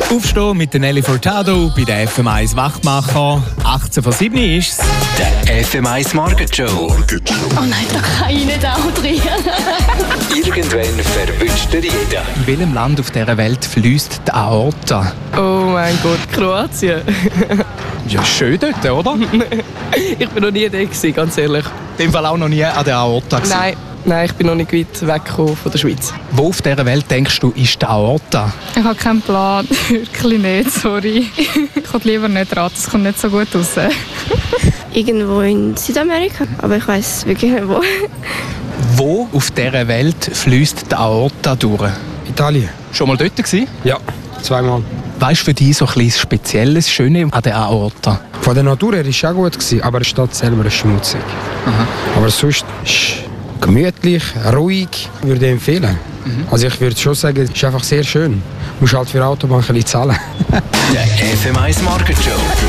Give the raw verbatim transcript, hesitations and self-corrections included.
Aufstehen mit der Nelly Furtado bei der F M eins Wachmacher. achtzehn vor sieben ist es. Der F M eins Morgen Show. Oh nein, da kann ich nicht auch drin. Irgendwann verwünscht er jeden. In welchem Land auf dieser Welt fließt die Aorta? Oh mein Gott, Kroatien. Ja, schön dort, oder? Ich bin noch nie da gewesen, ganz ehrlich. In dem Fall auch noch nie an der Aorta gewesen. Nein, nein, ich bin noch nicht weit weggekommen von der Schweiz. Wo auf dieser Welt denkst du, ist die Aorta? Ich habe keinen Plan, wirklich nicht, sorry. Ich kann lieber nicht raten, es kommt nicht so gut raus. Irgendwo in Südamerika, aber ich weiss wirklich nicht wo. Wo auf dieser Welt fließt die Aorta durch? Italien. Schon mal dort gewesen? Ja, zweimal. Weißt du für dich so ein bisschen Spezielles, Schöne an der Aorta? Von der Natur her war es auch gut, gewesen, aber die Stadt selber ist schmutzig. Aha. Aber sonst ist es gemütlich, ruhig, würde ich empfehlen. Mhm. Also ich würde schon sagen, es ist einfach sehr schön. Du musst halt für Autobahn ein bisschen zahlen. Der F M eins Morgen Show.